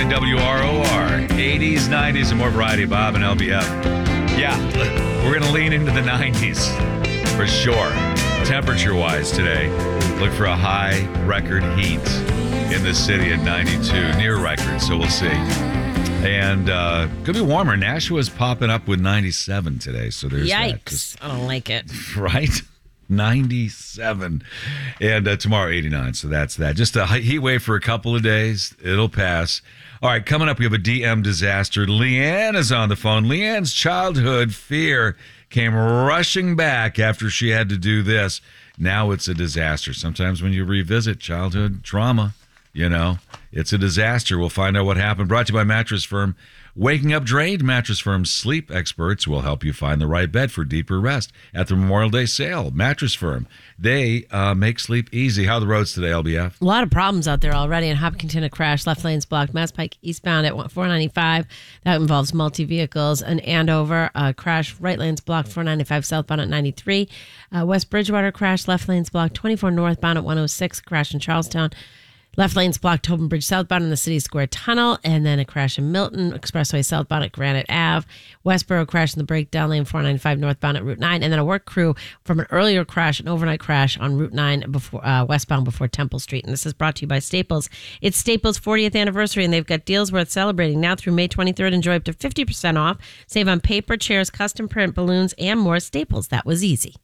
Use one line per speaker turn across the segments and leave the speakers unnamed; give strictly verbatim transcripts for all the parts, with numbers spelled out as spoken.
nine W R O R. eighties, nineties, and more variety. Bob and L B F. Yeah, we're going to lean into the nineties for sure. Temperature-wise today, look for a high record heat in the city at ninety-two, near record, so we'll see. And uh, could be warmer. Nashua's popping up with ninety-seven today, so there's
Yikes.
that. Just,
I don't like it.
right? ninety-seven. And uh, tomorrow, eighty-nine. So that's that. Just a heat wave for a couple of days. It'll pass. All right, coming up, we have a D M disaster. Leanne is on the phone. Leanne's childhood fear came rushing back after she had to do this. Now it's a disaster. Sometimes when you revisit childhood trauma, you know, it's a disaster. We'll find out what happened. Brought to you by Mattress Firm. Waking Up Drained. Mattress Firm's sleep experts will help you find the right bed for deeper rest at the Memorial Day sale. Mattress Firm. They uh, make sleep easy. How are the roads today, L B F?
A lot of problems out there already. In Hopkinton, a crash. Left lane's blocked. Mass Pike eastbound at four ninety-five. That involves multi-vehicles. And Andover, a crash. Right lane's blocked. four ninety-five southbound at ninety-three. Uh, West Bridgewater crash. Left lane's blocked. twenty-four northbound at one oh six. Crash in Charlestown. Left lane's blocked. Tobin Bridge southbound in the City Square Tunnel, and then a crash in Milton. Expressway southbound at Granite Ave. Westboro crash in the breakdown lane, four ninety-five northbound at Route nine, and then a work crew from an earlier crash, an overnight crash on Route nine before uh, westbound before Temple Street. And this is brought to you by Staples. It's Staples' fortieth anniversary, and they've got deals worth celebrating. Now through May twenty-third, enjoy up to fifty percent off. Save on paper, chairs, custom print, balloons, and more. Staples, that was easy.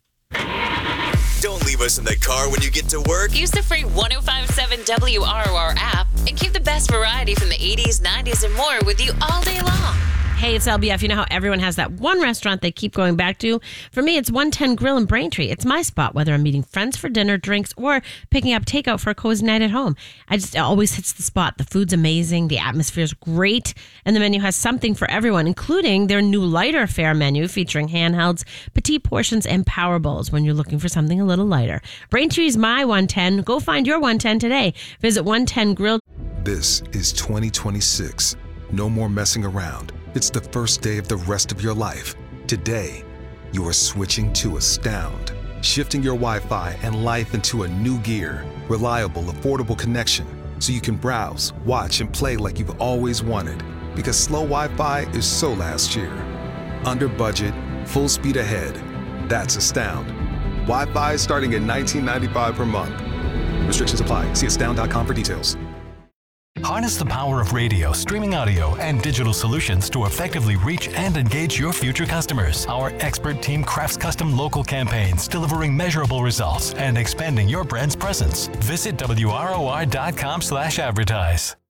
Don't leave us in the car when you get to work.
Use the free one oh five point seven W R O R app and keep the best variety from the eighties, nineties, and more with you all day long.
Hey, it's L B F. You know how everyone has that one restaurant they keep going back to? For me, it's one ten Grill in Braintree. It's my spot, whether I'm meeting friends for dinner, drinks, or picking up takeout for a cozy night at home. I just it always hits the spot. The food's amazing, the atmosphere's great, and the menu has something for everyone, including their new lighter fare menu featuring handhelds, petite portions, and power bowls when you're looking for something a little lighter. Braintree's my one ten. Go find your one ten today. Visit one ten Grill.
This is twenty twenty-six. No more messing around. It's the first day of the rest of your life. Today, you are switching to Astound, shifting your Wi-Fi and life into a new gear. Reliable, affordable connection, so you can browse, watch, and play like you've always wanted. Because slow Wi-Fi is so last year. Under budget, full speed ahead. That's Astound. Wi-Fi starting at nineteen ninety-five per month. Restrictions apply. See astound dot com for details.
Harness the power of radio, streaming audio, and digital solutions to effectively reach and engage your future customers. Our expert team crafts custom local campaigns, delivering measurable results and expanding your brand's presence. Visit W R O R dot com slash advertise.